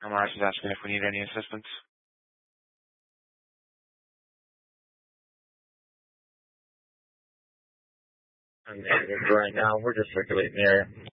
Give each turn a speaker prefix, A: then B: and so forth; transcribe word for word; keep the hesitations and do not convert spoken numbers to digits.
A: M R S is asking if we need any assistance.
B: And right now, we're just circulating the area.